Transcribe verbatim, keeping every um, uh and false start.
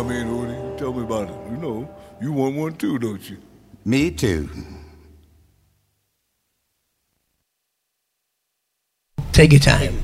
I mean, Rudy? Tell me about it. You know, you want one too, don't you? Me too. Take your time.